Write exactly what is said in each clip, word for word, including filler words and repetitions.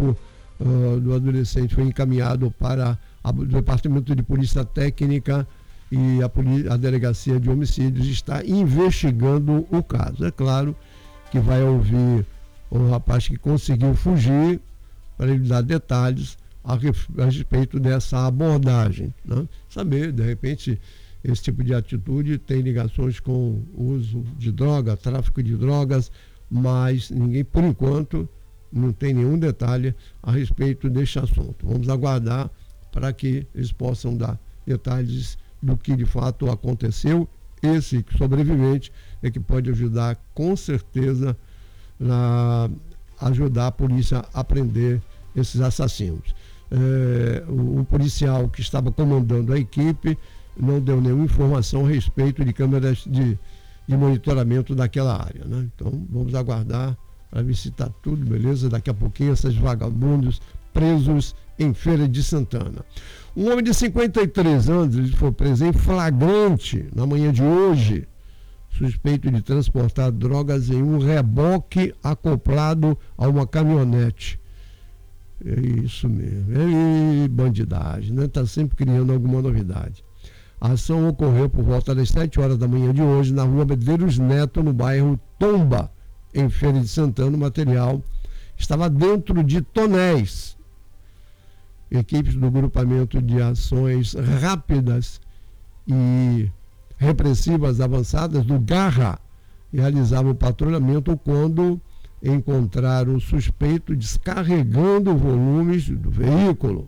corpo uh, do adolescente foi encaminhado para o Departamento de Polícia Técnica e a, a Delegacia de Homicídios está investigando o caso. É claro que vai ouvir o rapaz que conseguiu fugir para ele dar detalhes a, a respeito dessa abordagem, né? Saber, de repente, esse tipo de atitude tem ligações com o uso de droga, tráfico de drogas, mas ninguém, por enquanto, não tem nenhum detalhe a respeito deste assunto. Vamos aguardar para que eles possam dar detalhes do que de fato aconteceu. Esse sobrevivente é que pode ajudar, com certeza, a ajudar a polícia a prender esses assassinos. É, o, o policial que estava comandando a equipe não deu nenhuma informação a respeito de câmeras de, de monitoramento daquela área, né? Então vamos aguardar para ver se está tudo beleza. Daqui a pouquinho esses vagabundos presos em Feira de Santana. Um homem de cinquenta e três anos foi preso em flagrante na manhã de hoje, suspeito de transportar drogas em um reboque acoplado a uma caminhonete. É isso mesmo, é bandidagem, né? Está sempre criando alguma novidade. A ação ocorreu por volta das sete horas da manhã de hoje na rua Medeiros Neto, no bairro Tomba, em Feira de Santana. O material estava dentro de tonéis. Equipes do grupamento de ações rápidas e repressivas avançadas do Garra realizavam o patrulhamento quando encontraram o suspeito descarregando volumes do veículo.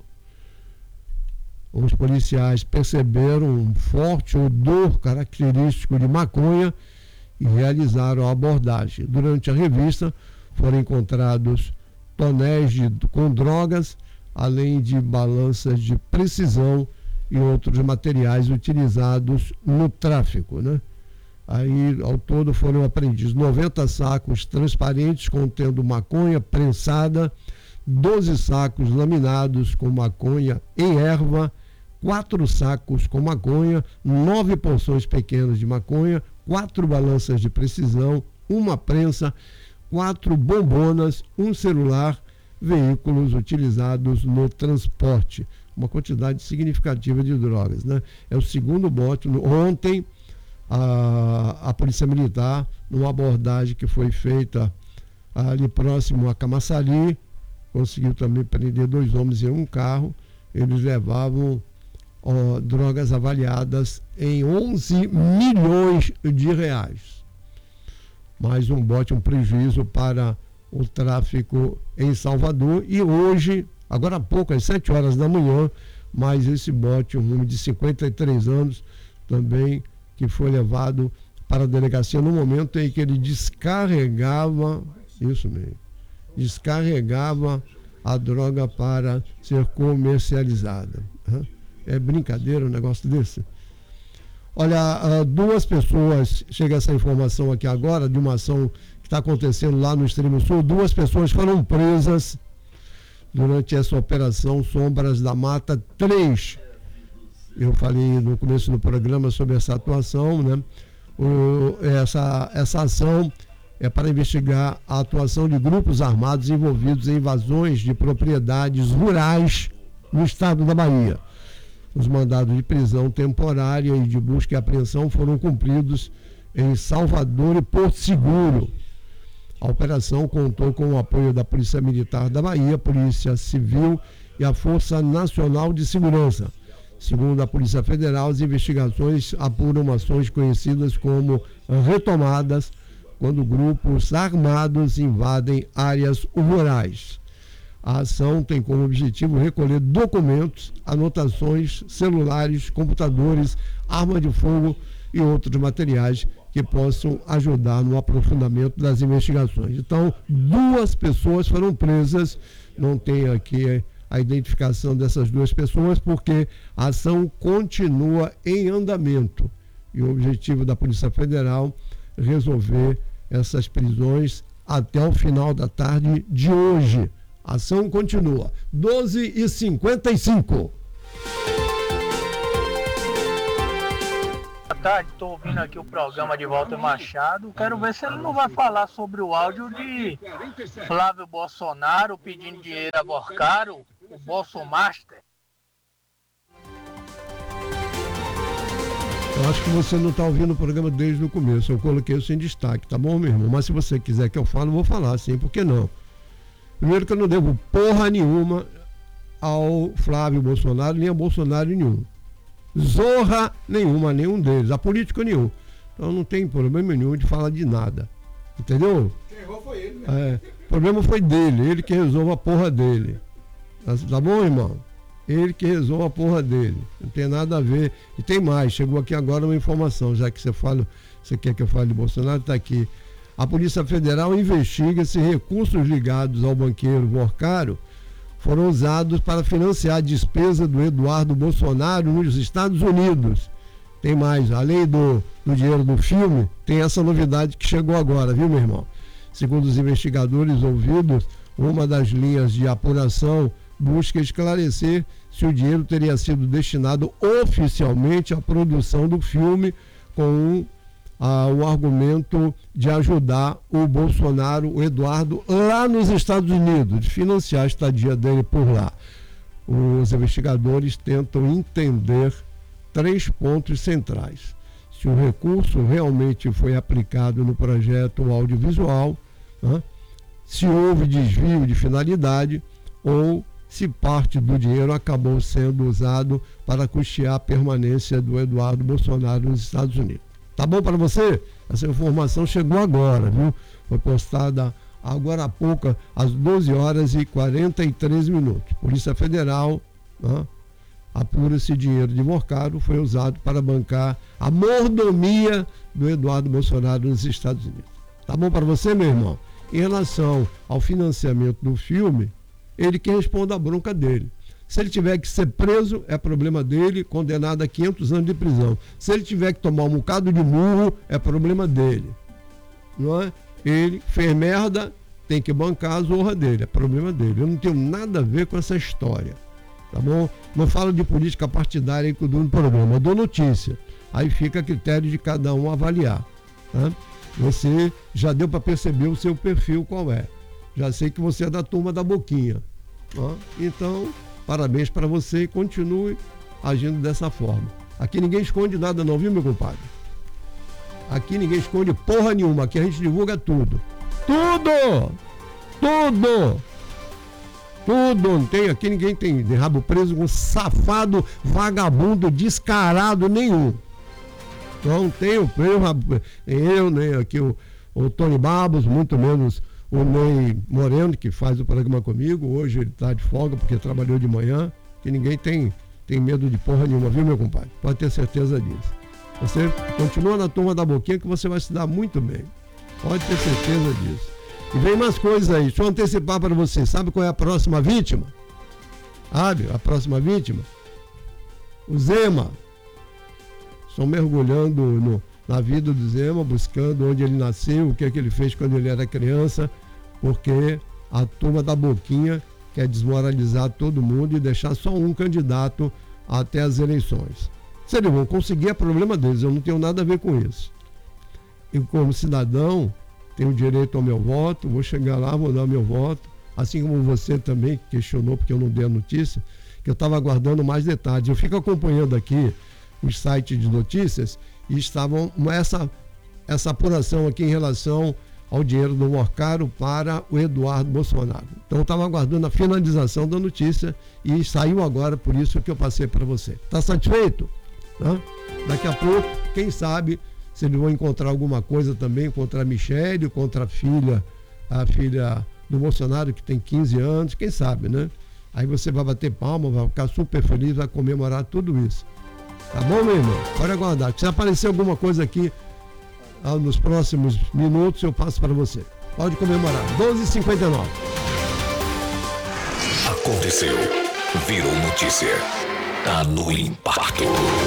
Os policiais perceberam um forte odor característico de maconha e realizaram a abordagem. Durante a revista foram encontrados tonéis de, com drogas, além de balanças de precisão e outros materiais utilizados no tráfico, né? Aí, ao todo, foram apreendidos noventa sacos transparentes contendo maconha prensada, doze sacos laminados com maconha em erva, quatro sacos com maconha, nove porções pequenas de maconha, quatro balanças de precisão, uma prensa, quatro bombonas, um celular, veículos utilizados no transporte. Uma quantidade significativa de drogas, né? É o segundo bote. Ontem, a, a Polícia Militar, numa abordagem que foi feita ali próximo a Camaçari, conseguiu também prender dois homens em um carro. Eles levavam ó, drogas avaliadas em onze milhões de reais. Mais um bote, um prejuízo para o tráfico em Salvador. E hoje, agora há pouco, às sete horas da manhã, mais esse bote, um homem de cinquenta e três anos, também, que foi levado para a delegacia no momento em que ele descarregava, isso mesmo, descarregava a droga para ser comercializada. É brincadeira um negócio desse? Olha, duas pessoas, chega essa informação aqui agora, de uma ação que está acontecendo lá no Extremo Sul, duas pessoas foram presas durante essa operação Sombras da Mata três. Eu falei no começo do programa sobre essa atuação, né? O, essa, essa ação é para investigar a atuação de grupos armados envolvidos em invasões de propriedades rurais no estado da Bahia. Os mandados de prisão temporária e de busca e apreensão foram cumpridos em Salvador e Porto Seguro. A operação contou com o apoio da Polícia Militar da Bahia, Polícia Civil e a Força Nacional de Segurança. Segundo a Polícia Federal, as investigações apuram ações conhecidas como retomadas, quando grupos armados invadem áreas rurais. A ação tem como objetivo recolher documentos, anotações, celulares, computadores, arma de fogo e outros materiais que possam ajudar no aprofundamento das investigações. Então, duas pessoas foram presas, não tem aqui a identificação dessas duas pessoas, porque a ação continua em andamento. E o objetivo da Polícia Federal é resolver essas prisões até o final da tarde de hoje. A ação continua. doze e cinquenta e cinco. tarde, estou ouvindo aqui o programa de Walter Machado. Quero ver se ele não vai falar sobre o áudio de Flávio Bolsonaro pedindo dinheiro a Borcaro, o Bolsomaster. Eu acho que você não está ouvindo o programa desde o começo. Eu coloquei isso em destaque, tá bom, meu irmão? Mas se você quiser que eu fale, eu vou falar, sim, por que não? Primeiro que eu não devo porra nenhuma ao Flávio Bolsonaro, nem a Bolsonaro nenhum. Zorra nenhuma, nenhum deles, a política nenhum. Então não tem problema nenhum de falar de nada. Entendeu? Quem errou foi ele, né? É, o problema foi dele, ele que resolve a porra dele. Tá, tá bom, irmão? Ele que resolve a porra dele. Não tem nada a ver. E tem mais, chegou aqui agora uma informação, já que você fala, você quer que eu fale de Bolsonaro, está aqui. A Polícia Federal investiga se recursos ligados ao banqueiro Borcaro foram usados para financiar a despesa do Eduardo Bolsonaro nos Estados Unidos. Tem mais, além do, do dinheiro do filme, tem essa novidade que chegou agora, viu, meu irmão? Segundo os investigadores ouvidos, uma das linhas de apuração busca esclarecer se o dinheiro teria sido destinado oficialmente à produção do filme com um, ah, um argumento de ajudar o Bolsonaro, o Eduardo, lá nos Estados Unidos, de financiar a estadia dele por lá. Os investigadores tentam entender três pontos centrais. Se o recurso realmente foi aplicado no projeto audiovisual, né? Se houve desvio de finalidade ou se parte do dinheiro acabou sendo usado para custear a permanência do Eduardo Bolsonaro nos Estados Unidos. Tá bom para você? Essa informação chegou agora, viu? Foi postada agora há pouco, às doze horas e quarenta e três minutos. Polícia Federal, né, apura se dinheiro de Borcaro foi usado para bancar a mordomia do Eduardo Bolsonaro nos Estados Unidos. Tá bom para você, meu irmão? Em relação ao financiamento do filme, ele que responde a bronca dele. Se ele tiver que ser preso, é problema dele, condenado a quinhentos anos de prisão. Se ele tiver que tomar um bocado de murro, é problema dele. Não é? Ele fez merda, tem que bancar a zorra dele, é problema dele. Eu não tenho nada a ver com essa história, tá bom? Não falo de política partidária aí que eu dou no programa, eu dou notícia. Aí fica a critério de cada um avaliar, tá? Você já deu para perceber o seu perfil qual é. Já sei que você é da turma da boquinha. Ó. Então, parabéns para você e continue agindo dessa forma. Aqui ninguém esconde nada não, viu, meu compadre? Aqui ninguém esconde porra nenhuma, aqui a gente divulga tudo. Tudo! Tudo! Tudo! Não tem, aqui ninguém tem de rabo preso com safado, vagabundo, descarado nenhum. Não tem o eu, eu nem aqui o, o Tony Babos, muito menos o Ney Moreno, que faz o programa comigo. Hoje ele está de folga porque trabalhou de manhã, que ninguém tem, tem medo de porra nenhuma, viu, meu compadre? Pode ter certeza disso. Você continua na turma da boquinha que você vai se dar muito bem. Pode ter certeza disso. E vem mais coisas aí. Deixa eu antecipar para você. Sabe qual é a próxima vítima? Sabe a próxima vítima? O Zema. Estão mergulhando no, na vida do Zema, buscando onde ele nasceu, o que é que ele fez quando ele era criança, porque a turma da boquinha quer desmoralizar todo mundo e deixar só um candidato até as eleições. Se eles vão conseguir, é problema deles, eu não tenho nada a ver com isso. E como cidadão, tenho direito ao meu voto, vou chegar lá, vou dar meu voto, assim como você também questionou, porque eu não dei a notícia, que eu estava aguardando mais detalhes. Eu fico acompanhando aqui os sites de notícias e estavam essa, essa apuração aqui em relação ao dinheiro do Borcaro para o Eduardo Bolsonaro. Então eu estava aguardando a finalização da notícia e saiu agora, por isso que eu passei para você. Está satisfeito? Né? Daqui a pouco, quem sabe, se eles vão encontrar alguma coisa também contra a Michele, contra a filha, a filha do Bolsonaro, que tem quinze anos, quem sabe, né? Aí você vai bater palma, vai ficar super feliz, vai comemorar tudo isso. Tá bom, meu irmão? Pode aguardar. Se aparecer alguma coisa aqui ah, nos próximos minutos, eu passo para você. Pode comemorar. doze e cinquenta e nove. Aconteceu. Virou notícia. Tá no impacto.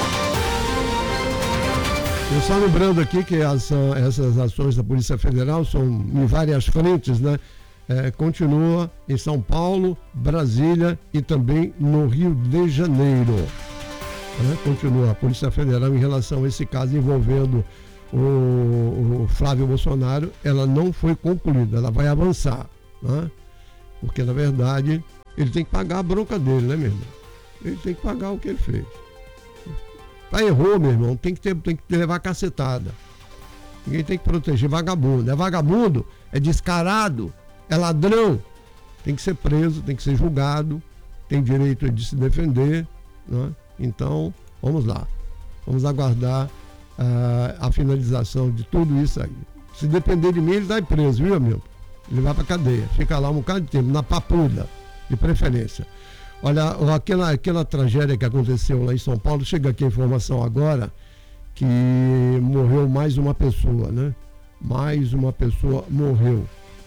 Eu só lembrando aqui que as, essas ações da Polícia Federal são em várias frentes, né? É, continua em São Paulo, Brasília e também no Rio de Janeiro. né? Continua a Polícia Federal em relação a esse caso envolvendo o, o Flávio Bolsonaro, ela não foi concluída, ela vai avançar, né? Porque na verdade ele tem que pagar a bronca dele, né, meu irmão? Ele tem que pagar o que ele fez. Ah, errou, meu irmão, tem que, ter, tem que levar cacetada. Ninguém tem que proteger vagabundo. É vagabundo, é descarado, é ladrão. Tem que ser preso, tem que ser julgado, tem direito de se defender, né? Então, vamos lá. Vamos aguardar uh, a finalização de tudo isso aí. Se depender de mim, ele vai preso, viu, amigo? Ele vai pra cadeia. Fica lá um bocado de tempo, na papuda, de preferência. Olha, aquela, aquela tragédia que aconteceu lá em São Paulo, chega aqui a informação agora que morreu mais uma pessoa, né? Mais uma pessoa morreu.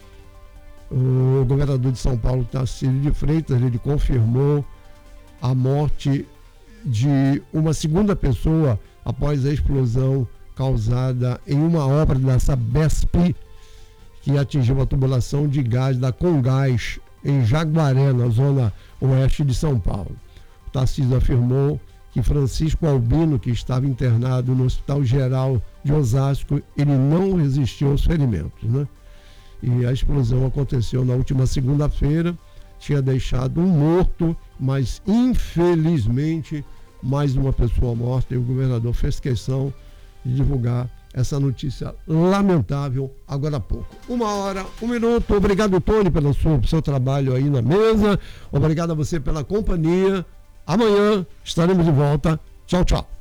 O governador de São Paulo, Tarcísio de Freitas, ele confirmou a morte de uma segunda pessoa após a explosão causada em uma obra da Sabesp que atingiu a tubulação de gás da Comgás em Jaguaré, na zona oeste de São Paulo. O Tarcísio afirmou que Francisco Albino, que estava internado no Hospital Geral de Osasco, ele não resistiu aos ferimentos, né? E a explosão aconteceu na última segunda-feira, tinha deixado um morto, mas infelizmente mais uma pessoa morta, e o governador fez questão de divulgar essa notícia lamentável agora há pouco. Uma hora, um minuto. Obrigado, Tony, pelo seu, seu trabalho aí na mesa. Obrigado a você pela companhia. Amanhã estaremos de volta. Tchau, tchau.